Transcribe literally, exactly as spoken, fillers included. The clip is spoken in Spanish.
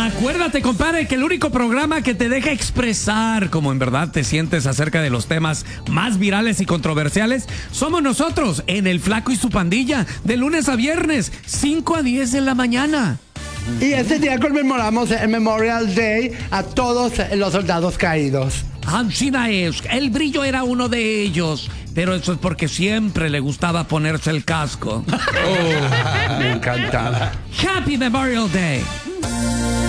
Acuérdate, compadre, que el único programa que te deja expresar como en verdad te sientes acerca de los temas más virales y controversiales somos nosotros, en El Flaco y su Pandilla, de lunes a viernes, cinco a diez de la mañana. Y ese día conmemoramos el Memorial Day a todos los soldados caídos. Ancina es, el Brillo era uno de ellos, pero eso es porque siempre le gustaba ponerse el casco. Oh, me encantaba. Happy Memorial Day.